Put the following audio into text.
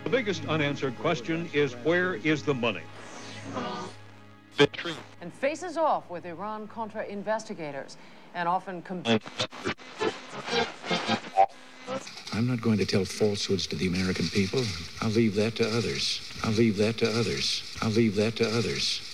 The biggest unanswered question is, where is the money? And faces off with Iran-Contra investigators and often I'm not going to tell falsehoods to the American people. I'll leave that to others. I'll leave that to others. I'll leave that to others.